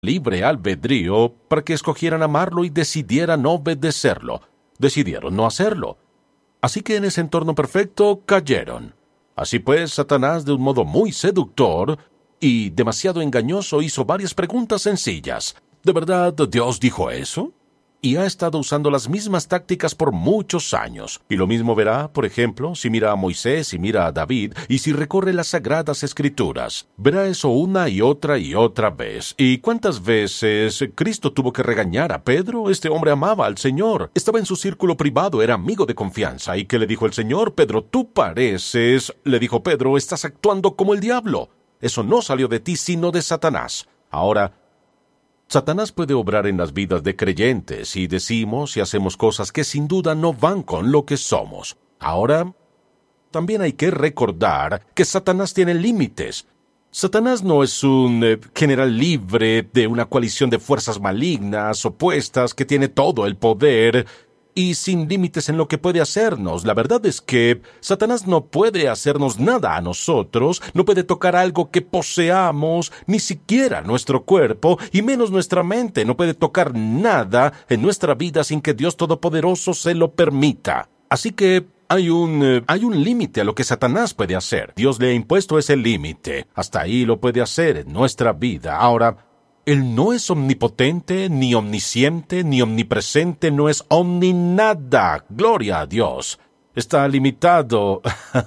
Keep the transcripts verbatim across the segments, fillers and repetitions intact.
libre albedrío para que escogieran amarlo y decidieran obedecerlo. Decidieron no hacerlo. Así que en ese entorno perfecto cayeron. Así pues, Satanás, de un modo muy seductor y demasiado engañoso, hizo varias preguntas sencillas. ¿De verdad Dios dijo eso? Y ha estado usando las mismas tácticas por muchos años. Y lo mismo verá, por ejemplo, si mira a Moisés y mira a David, y si recorre las Sagradas Escrituras. Verá eso una y otra y otra vez. ¿Y cuántas veces Cristo tuvo que regañar a Pedro? Este hombre amaba al Señor. Estaba en su círculo privado, era amigo de confianza. ¿Y qué le dijo el Señor? Pedro, tú pareces... Le dijo Pedro, estás actuando como el diablo. Eso no salió de ti, sino de Satanás. Ahora, Satanás puede obrar en las vidas de creyentes y decimos y hacemos cosas que sin duda no van con lo que somos. Ahora, también hay que recordar que Satanás tiene límites. Satanás no es un eh, general libre de una coalición de fuerzas malignas, opuestas, que tiene todo el poder y sin límites en lo que puede hacernos. La verdad es que Satanás no puede hacernos nada a nosotros, no puede tocar algo que poseamos, ni siquiera nuestro cuerpo, y menos nuestra mente. No puede tocar nada en nuestra vida sin que Dios Todopoderoso se lo permita. Así que hay un, eh, hay un límite a lo que Satanás puede hacer. Dios le ha impuesto ese límite. Hasta ahí lo puede hacer en nuestra vida. Ahora, Él no es omnipotente, ni omnisciente, ni omnipresente, no es omni nada. Gloria a Dios. Está limitado.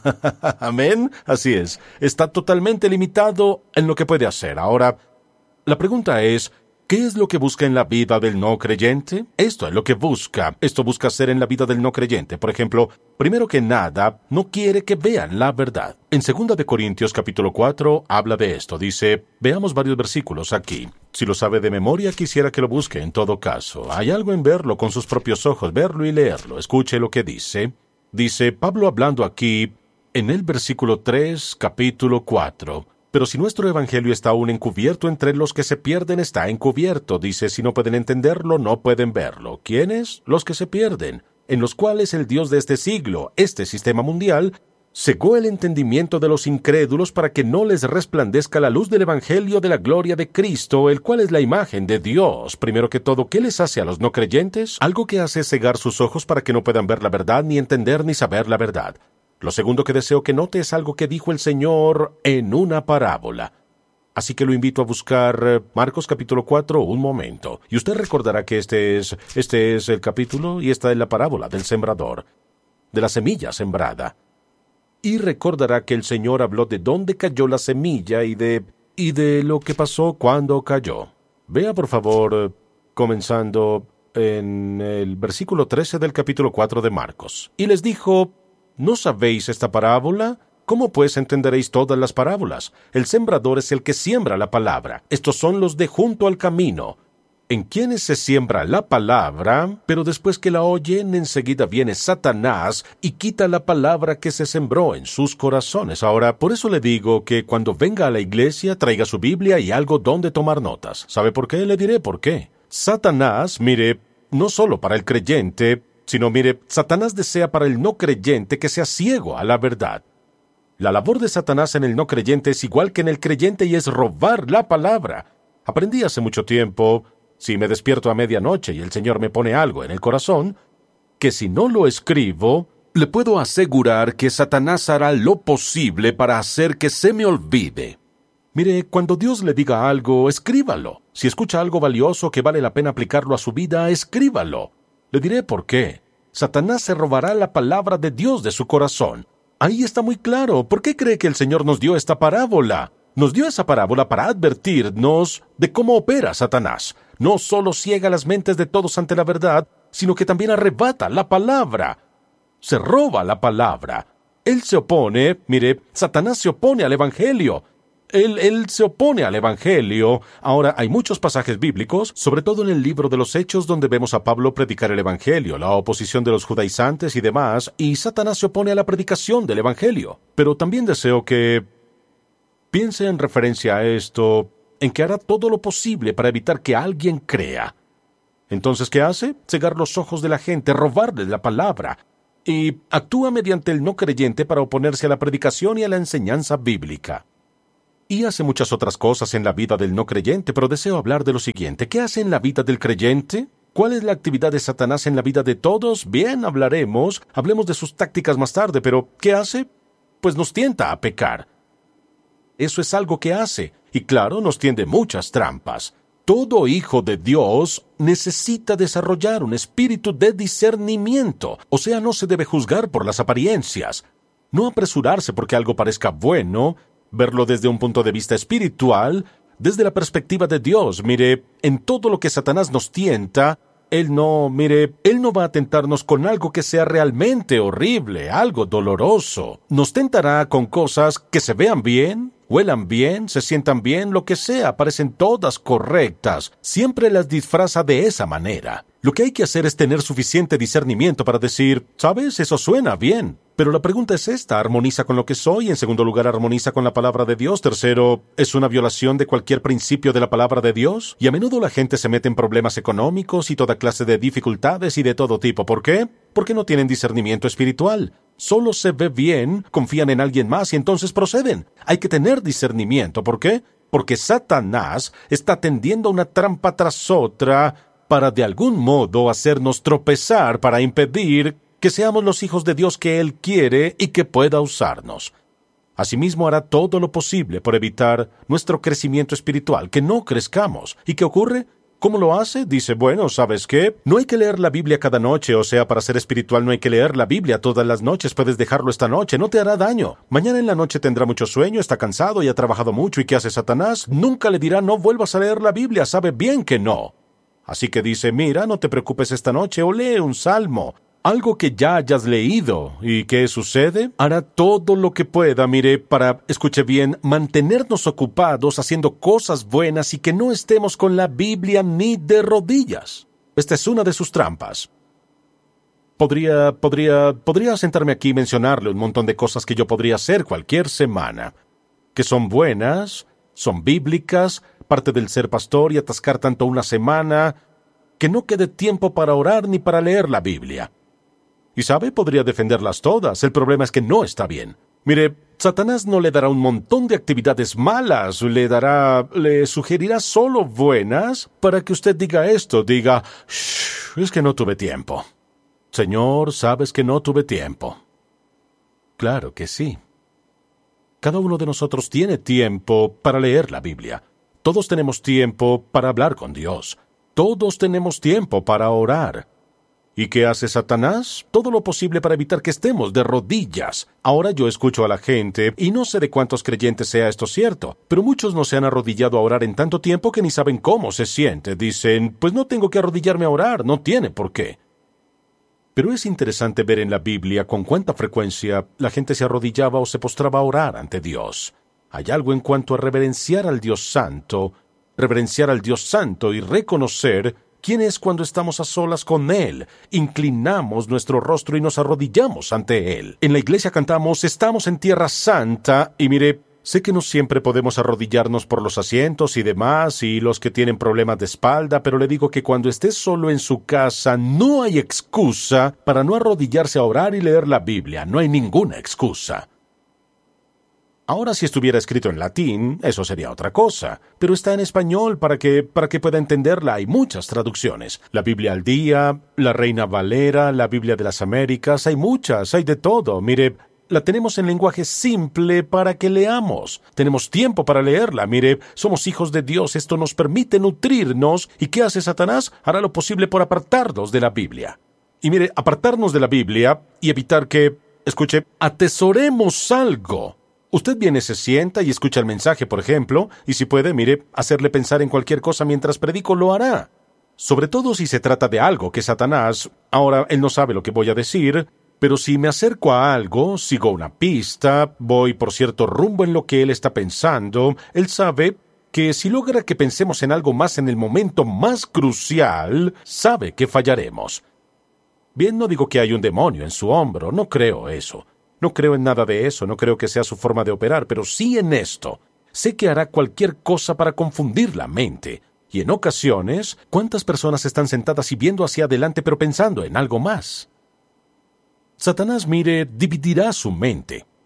Amén. Así es. Está totalmente limitado en lo que puede hacer. Ahora, la pregunta es, ¿qué es lo que busca en la vida del no creyente? Esto es lo que busca. Esto busca hacer en la vida del no creyente. Por ejemplo, primero que nada, no quiere que vean la verdad. En segunda de Corintios capítulo cuatro habla de esto. Dice, veamos varios versículos aquí. Si lo sabe de memoria, quisiera que lo busque en todo caso. Hay algo en verlo con sus propios ojos, verlo y leerlo. Escuche lo que dice. Dice Pablo hablando aquí en el versículo tres, capítulo cuatro. Pero si nuestro evangelio está aún encubierto entre los que se pierden, está encubierto. Dice, si no pueden entenderlo, no pueden verlo. ¿Quiénes? Los que se pierden, en los cuales el Dios de este siglo, este sistema mundial, cegó el entendimiento de los incrédulos para que no les resplandezca la luz del evangelio de la gloria de Cristo, el cual es la imagen de Dios. Primero que todo, ¿qué les hace a los no creyentes? Algo que hace cegar sus ojos para que no puedan ver la verdad, ni entender ni saber la verdad. Lo segundo que deseo que note es algo que dijo el Señor en una parábola. Así que lo invito a buscar Marcos capítulo cuatro un momento. Y usted recordará que este es, este es el capítulo y esta es la parábola del sembrador, de la semilla sembrada. Y recordará que el Señor habló de dónde cayó la semilla y de, y de lo que pasó cuando cayó. Vea por favor, comenzando en el versículo trece del capítulo cuatro de Marcos. Y les dijo, ¿no sabéis esta parábola? ¿Cómo pues entenderéis todas las parábolas? El sembrador es el que siembra la palabra. Estos son los de junto al camino, en quienes se siembra la palabra, pero después que la oyen, enseguida viene Satanás y quita la palabra que se sembró en sus corazones. Ahora, por eso le digo que cuando venga a la iglesia, traiga su Biblia y algo donde tomar notas. ¿Sabe por qué? Le diré por qué. Satanás, mire, no solo para el creyente, sino mire, Satanás desea para el no creyente que sea ciego a la verdad. La labor de Satanás en el no creyente es igual que en el creyente y es robar la palabra. Aprendí hace mucho tiempo, si me despierto a medianoche y el Señor me pone algo en el corazón, que si no lo escribo, le puedo asegurar que Satanás hará lo posible para hacer que se me olvide. Mire, cuando Dios le diga algo, escríbalo. Si escucha algo valioso que vale la pena aplicarlo a su vida, escríbalo. Le diré por qué. Satanás se robará la palabra de Dios de su corazón. Ahí está muy claro. ¿Por qué cree que el Señor nos dio esta parábola? Nos dio esa parábola para advertirnos de cómo opera Satanás. No solo ciega las mentes de todos ante la verdad, sino que también arrebata la palabra. Se roba la palabra. Él se opone, mire, Satanás se opone al Evangelio. Él, él se opone al Evangelio. Ahora, hay muchos pasajes bíblicos, sobre todo en el libro de los Hechos, donde vemos a Pablo predicar el Evangelio, la oposición de los judaizantes y demás, y Satanás se opone a la predicación del Evangelio. Pero también deseo que piense en referencia a esto, en que hará todo lo posible para evitar que alguien crea. Entonces, ¿qué hace? Cegar los ojos de la gente, robarle la palabra, y actúa mediante el no creyente para oponerse a la predicación y a la enseñanza bíblica. Y hace muchas otras cosas en la vida del no creyente, pero deseo hablar de lo siguiente. ¿Qué hace en la vida del creyente? ¿Cuál es la actividad de Satanás en la vida de todos? Bien, hablaremos, hablemos de sus tácticas más tarde, pero ¿qué hace? Pues nos tienta a pecar. Eso es algo que hace, y claro, nos tiende muchas trampas. Todo hijo de Dios necesita desarrollar un espíritu de discernimiento, o sea, no se debe juzgar por las apariencias. No apresurarse porque algo parezca bueno, verlo desde un punto de vista espiritual, desde la perspectiva de Dios. Mire, en todo lo que Satanás nos tienta, Él no, mire, Él no va a tentarnos con algo que sea realmente horrible, algo doloroso. Nos tentará con cosas que se vean bien, huelan bien, se sientan bien, lo que sea, parecen todas correctas. Siempre las disfraza de esa manera. Lo que hay que hacer es tener suficiente discernimiento para decir, ¿sabes? Eso suena bien. Pero la pregunta es esta, ¿armoniza con lo que soy? En segundo lugar, ¿armoniza con la palabra de Dios? Tercero, ¿es una violación de cualquier principio de la palabra de Dios? Y a menudo la gente se mete en problemas económicos y toda clase de dificultades y de todo tipo. ¿Por qué? Porque no tienen discernimiento espiritual. Solo se ve bien, confían en alguien más y entonces proceden. Hay que tener discernimiento. ¿Por qué? Porque Satanás está tendiendo una trampa tras otra para de algún modo hacernos tropezar, para impedir que seamos los hijos de Dios que Él quiere y que pueda usarnos. Asimismo hará todo lo posible por evitar nuestro crecimiento espiritual, que no crezcamos. ¿Y qué ocurre? ¿Cómo lo hace? Dice, bueno, ¿sabes qué? No hay que leer la Biblia cada noche, o sea, para ser espiritual no hay que leer la Biblia todas las noches, puedes dejarlo esta noche, no te hará daño. Mañana en la noche tendrá mucho sueño, está cansado y ha trabajado mucho, ¿y qué hace Satanás? Nunca le dirá, no vuelvas a leer la Biblia, sabe bien que no. Así que dice, mira, no te preocupes esta noche, o lee un salmo, algo que ya hayas leído. ¿Y qué sucede? Hará todo lo que pueda, mire, para, escuche bien, mantenernos ocupados haciendo cosas buenas y que no estemos con la Biblia ni de rodillas. Esta es una de sus trampas. Podría, podría, podría sentarme aquí y mencionarle un montón de cosas que yo podría hacer cualquier semana, que son buenas, son bíblicas, parte del ser pastor y atascar tanto una semana, que no quede tiempo para orar ni para leer la Biblia. Y sabe, podría defenderlas todas. El problema es que no está bien. Mire, Satanás no le dará un montón de actividades malas, le dará, le sugerirá solo buenas para que usted diga esto, diga, shh, es que no tuve tiempo. Señor, sabes que no tuve tiempo. Claro que sí. Cada uno de nosotros tiene tiempo para leer la Biblia. Todos tenemos tiempo para hablar con Dios. Todos tenemos tiempo para orar. ¿Y qué hace Satanás? Todo lo posible para evitar que estemos de rodillas. Ahora yo escucho a la gente, y no sé de cuántos creyentes sea esto cierto, pero muchos no se han arrodillado a orar en tanto tiempo que ni saben cómo se siente. Dicen, pues no tengo que arrodillarme a orar, no tiene por qué. Pero es interesante ver en la Biblia con cuánta frecuencia la gente se arrodillaba o se postraba a orar ante Dios. Hay algo en cuanto a reverenciar al Dios Santo, reverenciar al Dios Santo y reconocer quién es cuando estamos a solas con Él. Inclinamos nuestro rostro y nos arrodillamos ante Él. En la iglesia cantamos, estamos en tierra santa, y mire, sé que no siempre podemos arrodillarnos por los asientos y demás, y los que tienen problemas de espalda, pero le digo que cuando esté solo en su casa, no hay excusa para no arrodillarse a orar y leer la Biblia. No hay ninguna excusa. Ahora, si estuviera escrito en latín, eso sería otra cosa, pero está en español para que, para que pueda entenderla. Hay muchas traducciones. La Biblia al Día, la Reina Valera, la Biblia de las Américas, hay muchas, hay de todo. Mire, la tenemos en lenguaje simple para que leamos. Tenemos tiempo para leerla. Mire, somos hijos de Dios, esto nos permite nutrirnos. ¿Y qué hace Satanás? Hará lo posible por apartarnos de la Biblia. Y mire, apartarnos de la Biblia y evitar que, escuche, atesoremos algo. Usted viene, se sienta y escucha el mensaje, por ejemplo, y si puede, mire, hacerle pensar en cualquier cosa mientras predico, lo hará. Sobre todo si se trata de algo que Satanás, ahora él no sabe lo que voy a decir, pero si me acerco a algo, sigo una pista, voy por cierto rumbo en lo que él está pensando, él sabe que si logra que pensemos en algo más en el momento más crucial, sabe que fallaremos. Bien, no digo que hay un demonio en su hombro, no creo eso. No creo en nada de eso, no creo que sea su forma de operar, pero sí en esto. Sé que hará cualquier cosa para confundir la mente. Y en ocasiones, ¿cuántas personas están sentadas y viendo hacia adelante pero pensando en algo más? Satanás, mire, dividirá su mente.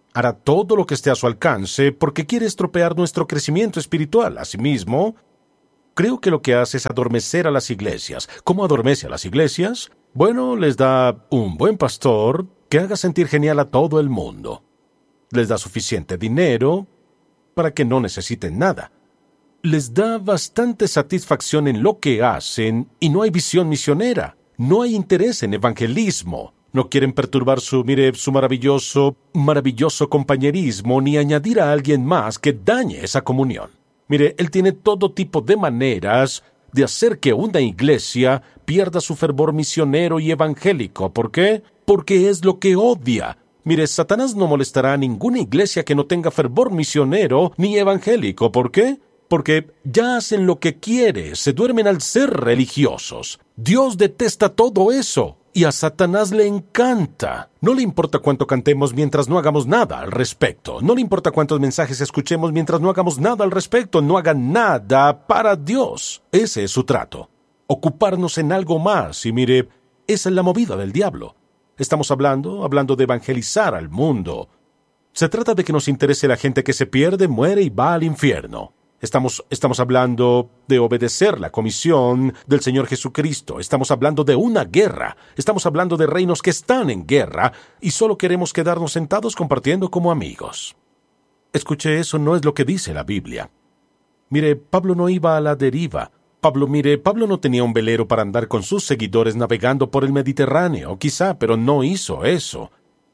Hará todo lo que esté a su alcance porque quiere estropear nuestro crecimiento espiritual. Asimismo, creo que lo que hace es adormecer a las iglesias. ¿Cómo adormece a las iglesias? Bueno, les da un buen pastor que haga sentir genial a todo el mundo. Les da suficiente dinero para que no necesiten nada. Les da bastante satisfacción en lo que hacen y no hay visión misionera. No hay interés en evangelismo. No quieren perturbar su, mire, su maravilloso, maravilloso compañerismo ni añadir a alguien más que dañe esa comunión. Mire, él tiene todo tipo de maneras de hacer que una iglesia pierda su fervor misionero y evangélico. ¿Por qué? Porque es lo que odia. Mire, Satanás no molestará a ninguna iglesia que no tenga fervor misionero ni evangélico. ¿Por qué? Porque ya hacen lo que quiere, se duermen al ser religiosos. Dios detesta todo eso. Y a Satanás le encanta. No le importa cuánto cantemos mientras no hagamos nada al respecto. No le importa cuántos mensajes escuchemos mientras no hagamos nada al respecto. No haga nada para Dios. Ese es su trato. Ocuparnos en algo más. Y mire, esa es la movida del diablo. Estamos hablando, hablando de evangelizar al mundo. Se trata de que nos interese la gente que se pierde, muere y va al infierno. Estamos, estamos hablando de obedecer la comisión del Señor Jesucristo. Estamos hablando de una guerra. Estamos hablando de reinos que están en guerra y solo queremos quedarnos sentados compartiendo como amigos. Escuche, eso no es lo que dice la Biblia. Mire, Pablo no iba a la deriva. Pablo, mire, Pablo no tenía un velero para andar con sus seguidores navegando por el Mediterráneo, quizá, pero no hizo eso.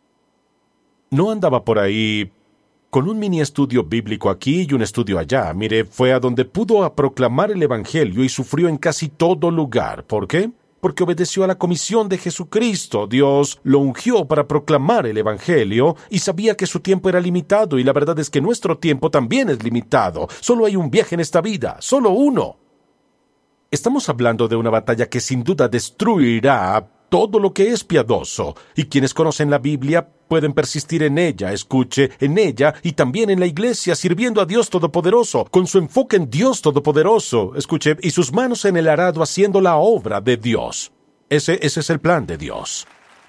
No andaba por ahí con un mini estudio bíblico aquí y un estudio allá. Mire, fue a donde pudo a proclamar el Evangelio y sufrió en casi todo lugar. ¿Por qué? Porque obedeció a la comisión de Jesucristo. Dios lo ungió para proclamar el Evangelio y sabía que su tiempo era limitado, y la verdad es que nuestro tiempo también es limitado. Solo hay un viaje en esta vida, solo uno. Estamos hablando de una batalla que sin duda destruirá todo lo que es piadoso, y quienes conocen la Biblia pueden persistir en ella, escuche, en ella y también en la iglesia, sirviendo a Dios Todopoderoso, con su enfoque en Dios Todopoderoso, escuche, y sus manos en el arado haciendo la obra de Dios. Ese, ese es el plan de Dios.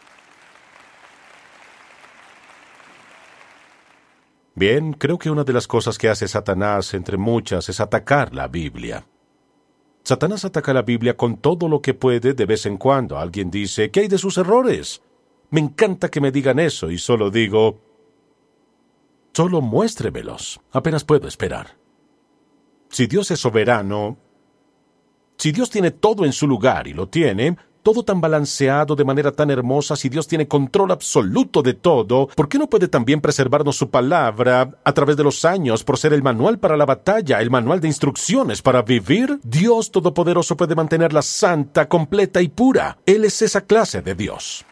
Bien, creo que una de las cosas que hace Satanás, entre muchas, es atacar la Biblia. Satanás ataca la Biblia con todo lo que puede de vez en cuando. Alguien dice, ¿qué hay de sus errores? Me encanta que me digan eso y solo digo, solo muéstremelos. Apenas puedo esperar. Si Dios es soberano, si Dios tiene todo en su lugar y lo tiene, todo tan balanceado de manera tan hermosa, si Dios tiene control absoluto de todo, ¿por qué no puede también preservarnos su palabra a través de los años por ser el manual para la batalla, el manual de instrucciones para vivir? Dios Todopoderoso puede mantenerla santa, completa y pura. Él es esa clase de Dios.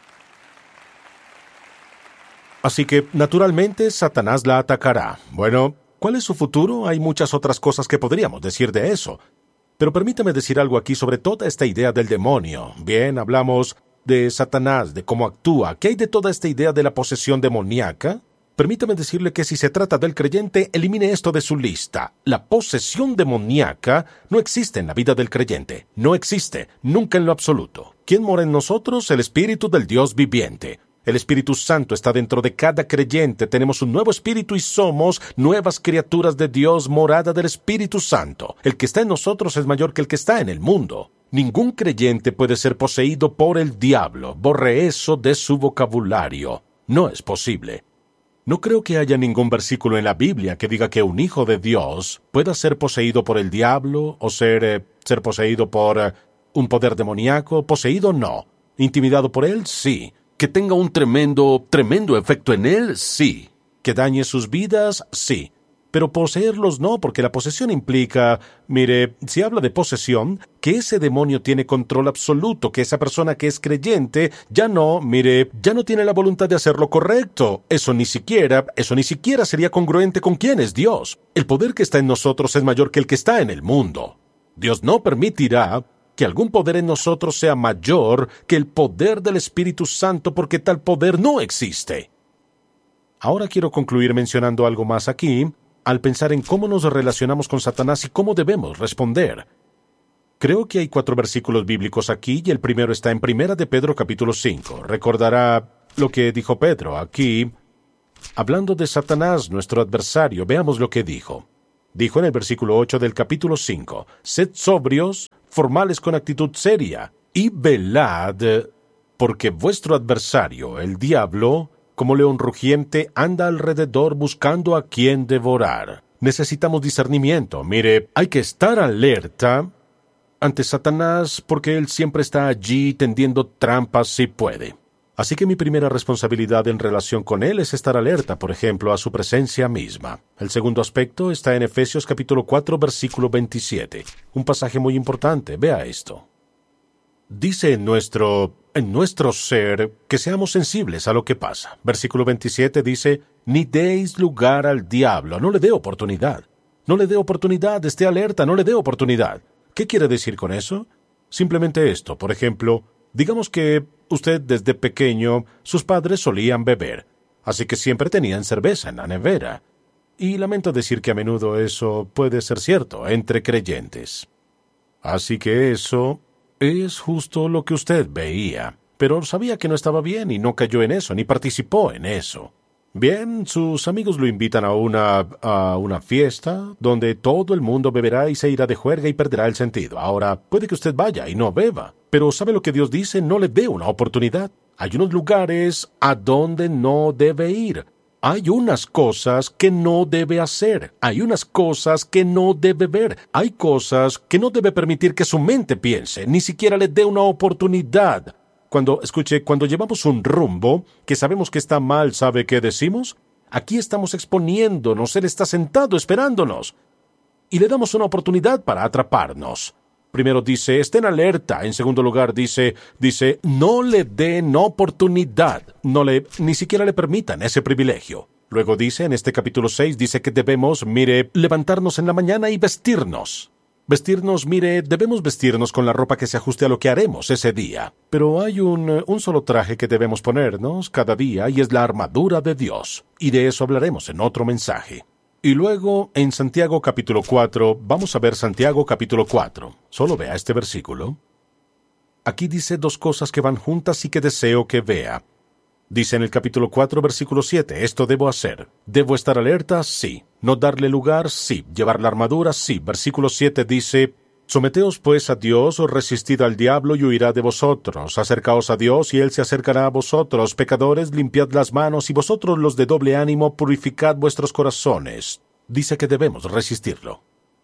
Así que, naturalmente, Satanás la atacará. Bueno, ¿cuál es su futuro? Hay muchas otras cosas que podríamos decir de eso. Pero permítame decir algo aquí sobre toda esta idea del demonio. Bien, hablamos de Satanás, de cómo actúa. ¿Qué hay de toda esta idea de la posesión demoníaca? Permítame decirle que si se trata del creyente, elimine esto de su lista. La posesión demoníaca no existe en la vida del creyente. No existe, nunca en lo absoluto. ¿Quién mora en nosotros? El Espíritu del Dios viviente. El Espíritu Santo está dentro de cada creyente. Tenemos un nuevo espíritu y somos nuevas criaturas de Dios, morada del Espíritu Santo. El que está en nosotros es mayor que el que está en el mundo. Ningún creyente puede ser poseído por el diablo. Borre eso de su vocabulario. No es posible. No creo que haya ningún versículo en la Biblia que diga que un hijo de Dios pueda ser poseído por el diablo o ser, eh, ser poseído por eh, un poder demoníaco. Poseído, no. Intimidado por él, sí. Que tenga un tremendo, tremendo efecto en él, sí. Que dañe sus vidas, sí. Pero poseerlos no, porque la posesión implica, mire, si habla de posesión, que ese demonio tiene control absoluto, que esa persona que es creyente ya no, mire, ya no tiene la voluntad de hacer lo correcto. Eso ni siquiera, eso ni siquiera sería congruente con quién es Dios. El poder que está en nosotros es mayor que el que está en el mundo. Dios no permitirá que algún poder en nosotros sea mayor que el poder del Espíritu Santo, porque tal poder no existe. Ahora quiero concluir mencionando algo más aquí, al pensar en cómo nos relacionamos con Satanás y cómo debemos responder. Creo que hay cuatro versículos bíblicos aquí, y el primero está en Primera de Pedro capítulo cinco. Recordará lo que dijo Pedro aquí. Hablando de Satanás, nuestro adversario, veamos lo que dijo. Dijo en el versículo ocho del capítulo cinco, «Sed sobrios, formales con actitud seria, y velad, porque vuestro adversario, el diablo, como león rugiente, anda alrededor buscando a quien devorar». Necesitamos discernimiento. Mire, hay que estar alerta ante Satanás porque él siempre está allí tendiendo trampas si puede. Así que mi primera responsabilidad en relación con él es estar alerta, por ejemplo, a su presencia misma. El segundo aspecto está en Efesios capítulo cuatro, versículo veintisiete. Un pasaje muy importante. Vea esto. Dice en nuestro, en nuestro ser que seamos sensibles a lo que pasa. Versículo veintisiete dice, «Ni deis lugar al diablo». No le dé oportunidad. No le dé oportunidad. Esté alerta. No le dé oportunidad. ¿Qué quiere decir con eso? Simplemente esto. Por ejemplo, digamos que usted desde pequeño, sus padres solían beber, así que siempre tenían cerveza en la nevera. Y lamento decir que a menudo eso puede ser cierto entre creyentes. Así que eso es justo lo que usted veía, pero sabía que no estaba bien y no cayó en eso, ni participó en eso. Bien, sus amigos lo invitan a una, a una fiesta donde todo el mundo beberá y se irá de juerga y perderá el sentido. Ahora, puede que usted vaya y no beba, pero ¿sabe lo que Dios dice? No le dé una oportunidad. Hay unos lugares a donde no debe ir. Hay unas cosas que no debe hacer. Hay unas cosas que no debe ver. Hay cosas que no debe permitir que su mente piense. Ni siquiera le dé una oportunidad. Cuando, escuche, cuando llevamos un rumbo que sabemos que está mal, ¿sabe qué decimos? Aquí estamos exponiéndonos, Él está sentado esperándonos. Y le damos una oportunidad para atraparnos. Primero dice, estén alerta. En segundo lugar dice, dice, no le den oportunidad. No le, ni siquiera le permitan ese privilegio. Luego dice, en este capítulo seis, dice que debemos, mire, levantarnos en la mañana y vestirnos. Vestirnos, mire, debemos vestirnos con la ropa que se ajuste a lo que haremos ese día. Pero hay un, un solo traje que debemos ponernos cada día y es la armadura de Dios. Y de eso hablaremos en otro mensaje. Y luego, en Santiago capítulo cuatro, vamos a ver Santiago capítulo cuatro. Solo vea este versículo. Aquí dice dos cosas que van juntas y que deseo que vea. Dice en el capítulo cuatro, versículo siete, esto debo hacer. ¿Debo estar alerta? Sí. ¿No darle lugar? Sí. ¿Llevar la armadura? Sí. Versículo siete dice, someteos pues a Dios, o resistid al diablo y huirá de vosotros. Acercaos a Dios y Él se acercará a vosotros. Pecadores, limpiad las manos, y vosotros los de doble ánimo, purificad vuestros corazones. Dice que debemos resistirlo.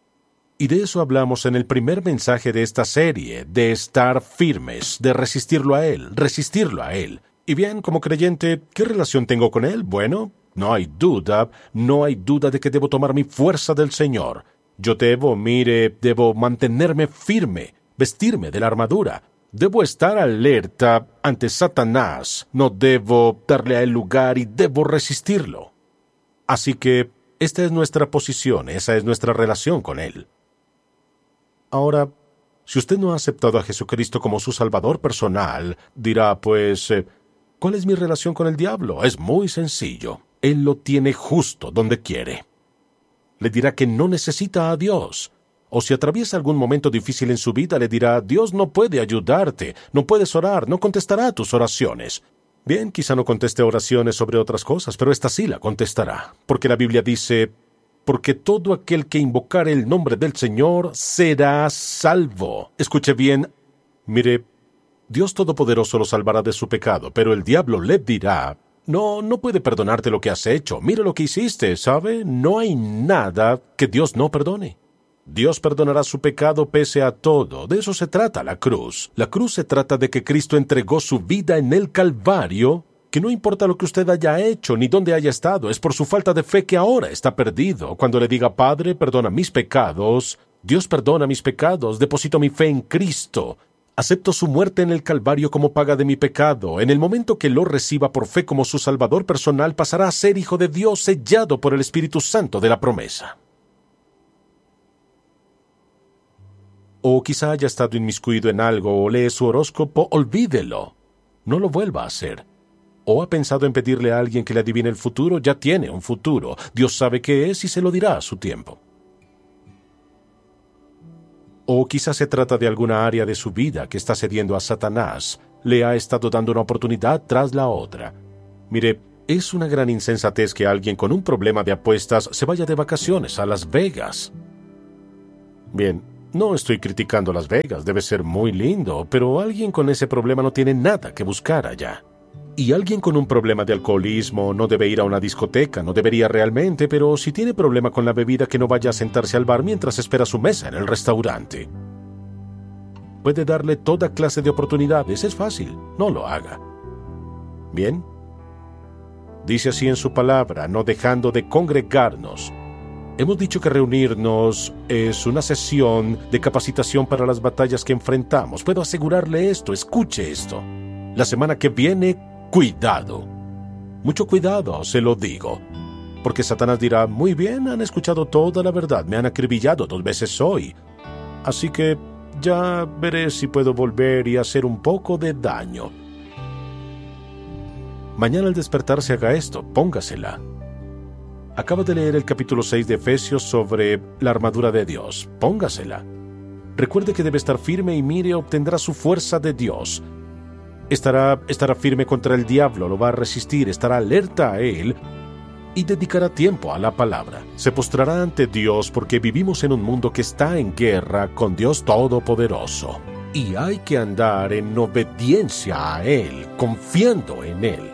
Y de eso hablamos en el primer mensaje de esta serie, de estar firmes, de resistirlo a Él, resistirlo a Él. Y bien, como creyente, ¿qué relación tengo con Él? Bueno, no hay duda, no hay duda de que debo tomar mi fuerza del Señor. Yo debo, mire, debo mantenerme firme, vestirme de la armadura. Debo estar alerta ante Satanás, no debo darle a él lugar y debo resistirlo. Así que, esta es nuestra posición, esa es nuestra relación con Él. Ahora, si usted no ha aceptado a Jesucristo como su Salvador personal, dirá, pues, eh, ¿cuál es mi relación con el diablo? Es muy sencillo. Él lo tiene justo donde quiere. Le dirá que no necesita a Dios. O si atraviesa algún momento difícil en su vida, le dirá, Dios no puede ayudarte, no puedes orar, no contestará tus oraciones. Bien, quizá no conteste oraciones sobre otras cosas, pero esta sí la contestará. Porque la Biblia dice, porque todo aquel que invocare el nombre del Señor será salvo. Escuche bien, mire, Dios Todopoderoso lo salvará de su pecado, pero el diablo le dirá, no, no puede perdonarte lo que has hecho, mira lo que hiciste, ¿sabe? No hay nada que Dios no perdone. Dios perdonará su pecado pese a todo. De eso se trata la cruz. La cruz se trata de que Cristo entregó su vida en el Calvario, que no importa lo que usted haya hecho ni dónde haya estado, es por su falta de fe que ahora está perdido. Cuando le diga, Padre, perdona mis pecados, Dios perdona mis pecados, deposito mi fe en Cristo. Acepto su muerte en el Calvario como paga de mi pecado. En el momento que lo reciba por fe como su Salvador personal, pasará a ser hijo de Dios sellado por el Espíritu Santo de la promesa. O quizá haya estado inmiscuido en algo o lee su horóscopo, olvídelo. No lo vuelva a hacer. O ha pensado en pedirle a alguien que le adivine el futuro, ya tiene un futuro. Dios sabe qué es y se lo dirá a su tiempo. O quizá se trata de alguna área de su vida que está cediendo a Satanás. Le ha estado dando una oportunidad tras la otra. Mire, Es una gran insensatez que alguien con un problema de apuestas se vaya de vacaciones a Las Vegas. Bien, no estoy criticando Las Vegas, debe ser muy lindo, pero alguien con ese problema no tiene nada que buscar allá. Y alguien con un problema de alcoholismo no debe ir a una discoteca, no debería realmente, pero si tiene problema con la bebida, que no vaya a sentarse al bar mientras espera su mesa en el restaurante. Puede darle toda clase de oportunidades, es fácil, no lo haga. Bien. Dice así en su palabra, no dejando de congregarnos. Hemos dicho que reunirnos es una sesión de capacitación para las batallas que enfrentamos. Puedo asegurarle esto, escuche esto. La semana que viene, cuidado. Mucho cuidado, se lo digo. Porque Satanás dirá, muy bien, han escuchado toda la verdad, me han acribillado dos veces hoy. Así que ya veré si puedo volver y hacer un poco de daño. Mañana al despertarse haga esto, póngasela. Acaba de leer el capítulo seis de Efesios sobre la armadura de Dios, póngasela. Recuerde que debe estar firme y mire, obtendrá su fuerza de Dios. Estará, estará firme contra el diablo, lo va a resistir, estará alerta a él y dedicará tiempo a la palabra. Se postrará ante Dios porque vivimos en un mundo que está en guerra con Dios Todopoderoso. Y hay que andar en obediencia a Él, confiando en Él.